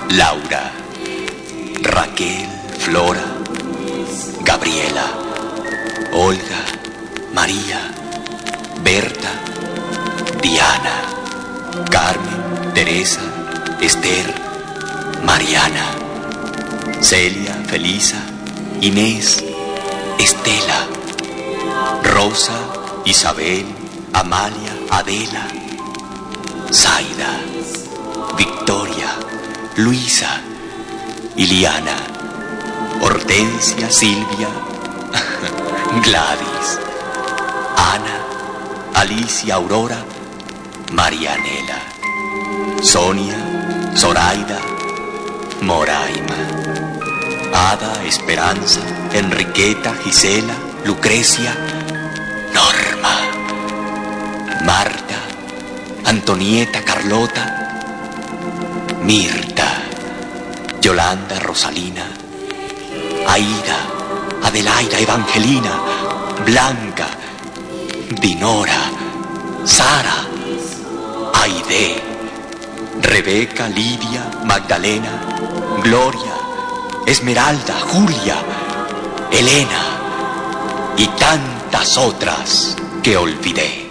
Laura, Raquel, Flora, Gabriela, Olga, María, Berta, Diana, Carmen, Teresa, Esther, Mariana, Celia, Felisa, Inés, Estela, Rosa, Isabel, Amalia, Adela, Zaida, Victoria, Luisa, Iliana, Hortensia, Silvia, Gladys, Ana, Alicia, Aurora, Marianela, Sonia, Zoraida, Moraima, Ada, Esperanza, Enriqueta, Gisela, Lucrecia, Norma, Marta, Antonieta, Carlota, Mirta, Yolanda, Rosalina, Aida, Adelaida, Evangelina, Blanca, Dinora, Sara, Aide, Rebeca, Lidia, Magdalena, Gloria, Esmeralda, Julia, Elena y tantas otras que olvidé.